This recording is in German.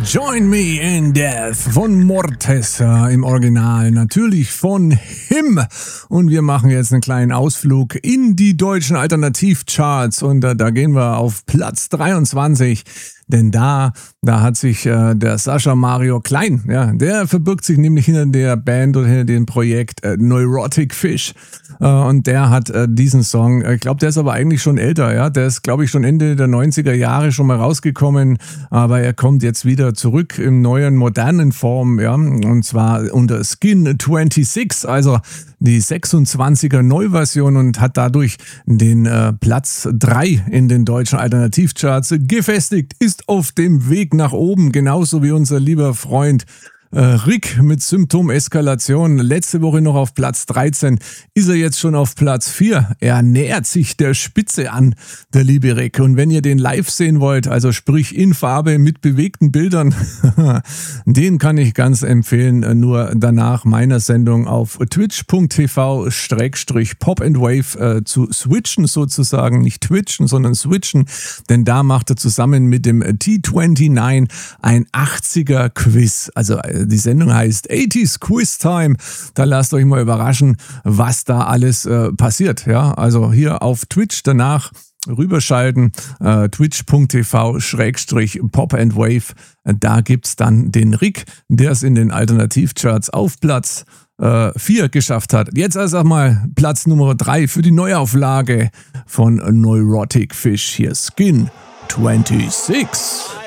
Join Me in Death von Mortes im Original, natürlich von Him. Und wir machen jetzt einen kleinen Ausflug in die deutschen Alternativcharts und da gehen wir auf Platz 23. Denn da hat sich der Sascha Mario Klein, ja, der verbirgt sich nämlich hinter der Band oder hinter dem Projekt Neurotic Fish. Und der hat diesen Song, ich glaube, der ist aber eigentlich schon älter, ja, der ist, glaube ich, schon Ende der 90er Jahre schon mal rausgekommen, aber er kommt jetzt wieder zurück in neuen, modernen Form, ja, und zwar unter Skin 26, also die 26er Neuversion und hat dadurch den Platz 3 in den deutschen Alternativcharts gefestigt, ist auf dem Weg nach oben, genauso wie unser lieber Freund Rick mit Symptomeskalation. Letzte Woche noch auf Platz 13, ist er jetzt schon auf Platz 4. Er nähert sich der Spitze an, der liebe Rick. Und wenn ihr den live sehen wollt, also sprich in Farbe mit bewegten Bildern, den kann ich ganz empfehlen, nur danach meiner Sendung auf twitch.tv/pop&wave zu switchen sozusagen. Nicht twitchen, sondern switchen, denn da macht er zusammen mit dem T29 ein 80er Quiz. Also die Sendung heißt 80s Quiz Time. Da lasst euch mal überraschen, was da alles passiert. Ja, also hier auf Twitch danach rüberschalten, twitch.tv/pop&wave. Da gibt's dann den Rick, der es in den Alternativcharts auf Platz 4 geschafft hat. Jetzt erst einmal Platz Nummer 3 für die Neuauflage von Neurotic Fish. Hier Skin 26.